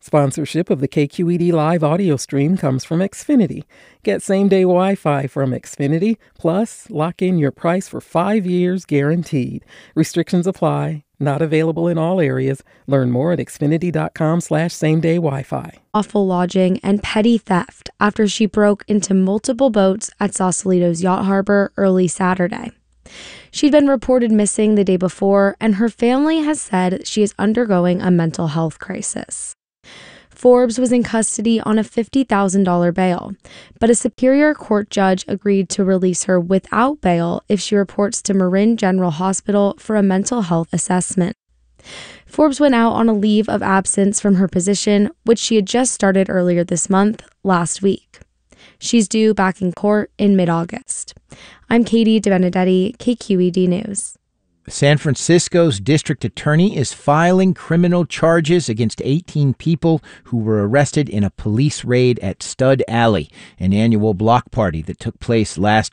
Sponsorship of the KQED Live audio stream comes from Xfinity. Get same-day Wi-Fi from Xfinity, plus lock in your price for 5 years guaranteed. Restrictions apply. Not available in all areas. Learn more at xfinity.com/same-day Wi-Fi. Awful lodging and petty theft after she broke into multiple boats at Sausalito's Yacht Harbor early Saturday. She'd been reported missing the day before, and her family has said she is undergoing a mental health crisis. Forbes was in custody on a $50,000 bail, but a Superior Court judge agreed to release her without bail if she reports to Marin General Hospital for a mental health assessment. Forbes went out on a leave of absence from her position, which she had just started earlier this month, last week. She's due back in court in mid-August. I'm Katie DeBenedetti, KQED News. San Francisco's district attorney is filing criminal charges against 18 people who were arrested in a police raid at Stud Alley, an annual block party that took place last